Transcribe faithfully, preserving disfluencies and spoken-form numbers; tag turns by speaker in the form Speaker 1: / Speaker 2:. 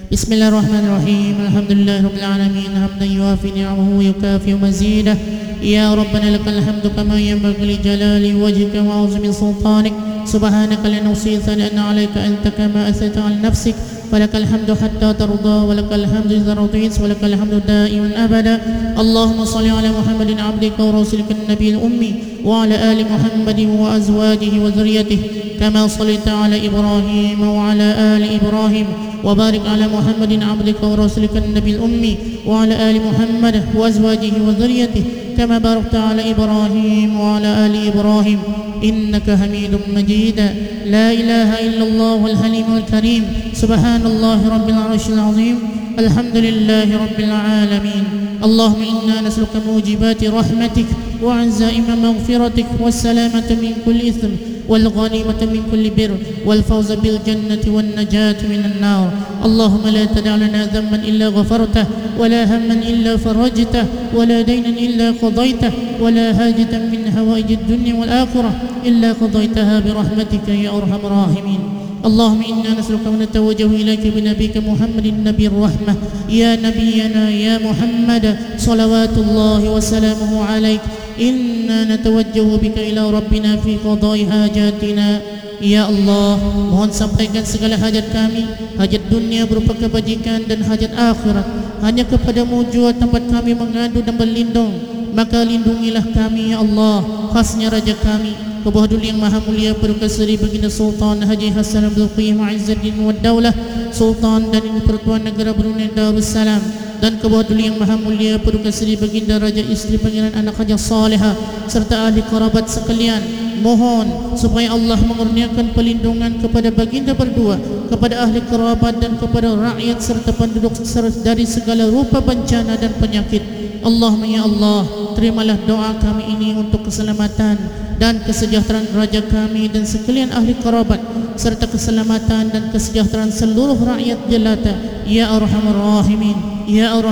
Speaker 1: بسم الله الرحمن الرحيم. الحمد لله رب العالمين حمدا يوافي نعمه ويكافئ مزيده. يا ربنا لك الحمد كما ينبغي لجلال وجهك وعظم سلطانك. سبحانك لا نحصي ثناء عليك أنت كما أثنيت على نفسك. فلك الحمد حتى ترضى ولك الحمد إذا رضيت ولك الحمد دائما أبدا. اللهم صل على محمد عبدك ورسولك النبي الأمي وعلى آل محمد وأزواجه وذريته كما صليت على إبراهيم وعلى آل إبراهيم. وبارك على محمد عبدك ورسولك النبي الأمي وعلى آل محمد وأزواجه وذريته كما باركت على إبراهيم وعلى آل إبراهيم إنك حميد مجيد. لا إله إلا الله الحليم الكريم. سبحان الله رب العرش العظيم. الحمد لله رب العالمين. اللهم إنا نسألك موجبات رحمتك وعزائم مغفرتك والسلامة من كل إثم والغنيمة من كل بر والفوز بالجنة والنجاة من النار. اللهم لا تدع لنا ذنبا إلا غفرته ولا هما إلا فرجته ولا دينا إلا قضيته ولا حاجة من حوائج الدنيا والآخرة إلا قضيتها برحمتك يا أرحم الراحمين. اللهم إنا نسألك ونتوجه إليك بنبيك محمد النبي الرحمة. يا نبينا يا محمد صلوات الله وسلامه عليك. إنا نتوجه بك إلى ربنا في قضاء حاجاتنا. Ya Allah, mohon sampaikan segala hajat kami, hajat dunia berupa kebajikan dan hajat akhirat. Hanya kepadamu jua tempat kami mengadu dan berlindung. Maka lindungilah kami ya Allah, khasnya Raja kami, ke bawah duli yang maha mulia Perukaseri Baginda Sultan Haji Hassan Abdul Qayyum Izzuddin Wad Daulah, Sultan dan Pertuan Negara Brunei Darussalam, dan ke bawah duli yang maha mulia Perukaseri Baginda Raja Isteri Pangeran Anak Haja Salihah serta ahli kerabat sekalian. Mohon supaya Allah mengurniakan pelindungan kepada baginda berdua, kepada ahli kerabat dan kepada rakyat serta penduduk dari segala rupa bencana dan penyakit. Allahumma ya Allah, terimalah doa kami ini untuk keselamatan dan kesejahteraan raja kami dan sekalian ahli kerabat serta keselamatan dan kesejahteraan seluruh rakyat jelata. Ya Arhamar Rahimin, Ya Arhamar